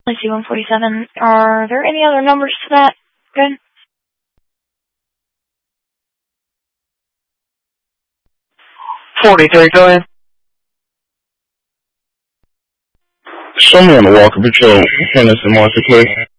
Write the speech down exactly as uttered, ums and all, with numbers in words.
Let's see, one forty-seven. Are there any other numbers to that? Good. forty-three, go ahead. Show me on the Walker Patrol, Henderson Marketplace.